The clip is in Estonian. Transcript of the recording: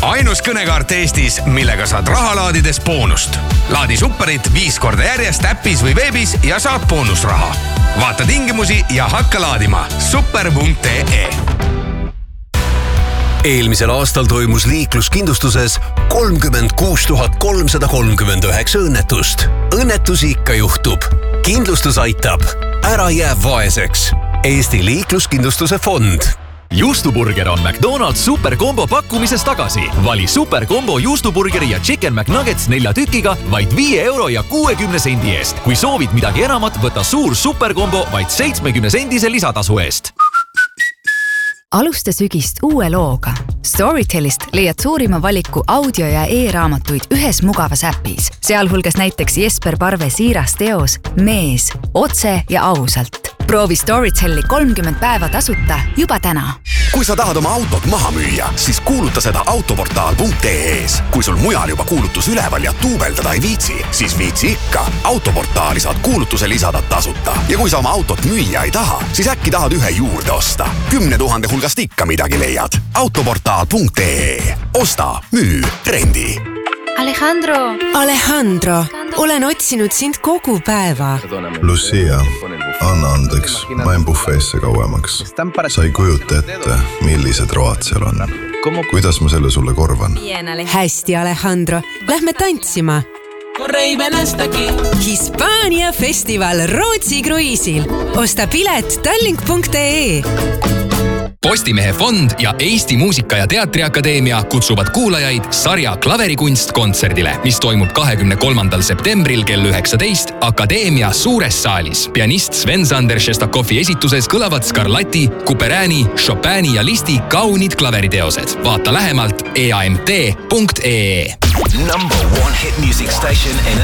Ainus kõnekaart Eestis, millega saad raha laadides boonust. Laadi Superit 5 korda järjest äppis või veebis ja saad boonusraha. Vaata tingimusi ja hakka laadima. Super.ee. Eelmisel aastal toimus liikluskindlustuses 36 339 õnnetust. Õnnetusi ikka juhtub. Kindlustus aitab. Ära jää vaeseks. Eesti liikluskindlustuse fond. Juustuburger on McDonald's superkombo pakkumises tagasi. Vali superkombo juustuburgeri ja Chicken McNuggets 4 tükiga vaid 5 euro ja 60 sendi eest. Kui soovid midagi enamat, võta suur superkombo vaid 70 sendise lisatasu eest. Alusta sügist uue looga. Storytelist leiad suurima valiku audio- ja e-raamatuid ühes mugavas äpis. Sealhulgas näiteks Jesper Parve siiras teos Mees, otse ja ausalt. Proovi Storytelli 30 päeva tasuta juba täna. Kui sa tahad oma autot maha müüa, siis kuuluta seda autoportaal.ee-s. Kui sul mujal juba kuulutus üleval ja tuubeldada ei viitsi, siis viitsi ikka. Autoportaali saad kuulutuse lisada tasuta. Ja kui sa oma autot müüa ei taha, siis äkki tahad ühe juurde osta. 10 000 hulgast ikka midagi leiad. Autoportaal.ee. Osta, müü, rendi. Alejandro, olen otsinud sind kogu päeva. Lucia, anna andeks, ma en bufeesse kauemaks. Sa ei kujuta ette, millised road seal on. Kuidas ma selle sulle korvan? Hästi, Alejandro. Lähme tantsima. Hispaania festival Rootsi kruiisil. Osta pilet tallink.ee. Postimehe fond ja Eesti Muusika- ja Teatriakadeemia kutsuvad kuulajaid sarja Klaverikunst kontserdile, mis toimub 23. septembril kell 19 Akadeemia suures saalis. Pianist Sven-Sander Šestakovi esituses kõlavad Scarlatti, Couperini, Chopini ja Listi kaunid klaveriteosed. Vaata lähemalt eamt.ee. Number one hit music station in